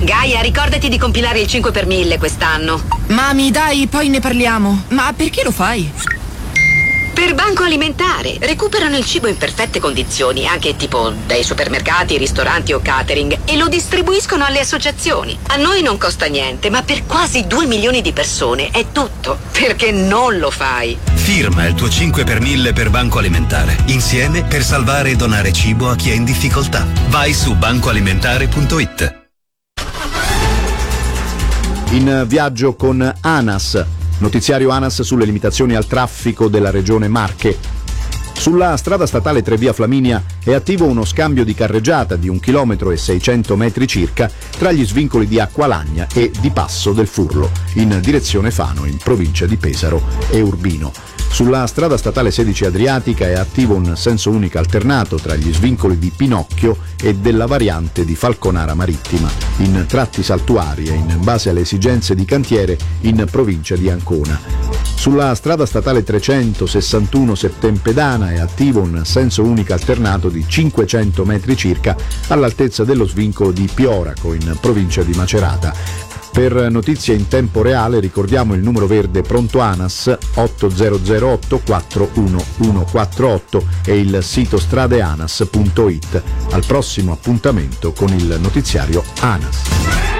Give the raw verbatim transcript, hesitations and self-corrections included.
Gaia, ricordati di compilare il cinque per mille quest'anno. Mami, dai, poi ne parliamo. Ma perché lo fai? Per Banco Alimentare. Recuperano il cibo in perfette condizioni, anche tipo dai supermercati, ristoranti o catering, e lo distribuiscono alle associazioni. A noi non costa niente, ma per quasi due milioni di persone è tutto. Perché non lo fai? Firma il tuo cinque per mille per Banco Alimentare. Insieme per salvare e donare cibo a chi è in difficoltà. Vai su banco alimentare punto it. In viaggio con ANAS. Notiziario ANAS sulle limitazioni al traffico della regione Marche. Sulla strada statale tre via Flaminia è attivo uno scambio di carreggiata di un chilometro e seicento metri circa tra gli svincoli di Acqualagna e di Passo del Furlo, in direzione Fano, in provincia di Pesaro e Urbino. Sulla strada statale sedici Adriatica è attivo un senso unico alternato tra gli svincoli di Pinocchio e della variante di Falconara Marittima, in tratti saltuari e in base alle esigenze di cantiere in provincia di Ancona. Sulla strada statale trecentosessantuno Settempedana è attivo un senso unico alternato di cinquecento metri circa all'altezza dello svincolo di Pioraco, in provincia di Macerata. Per notizie in tempo reale ricordiamo il numero verde pronto ANAS otto zero zero otto quattro uno uno quattro otto e il sito stradeanas punto it. Al prossimo appuntamento con il notiziario ANAS.